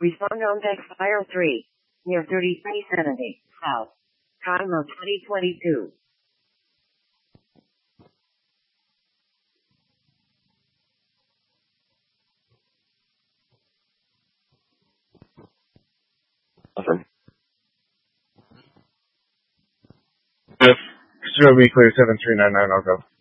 Respond on text fire 3. Near 3370 South. Time of 2022. Awesome. Zero B clear 7399, I'll go.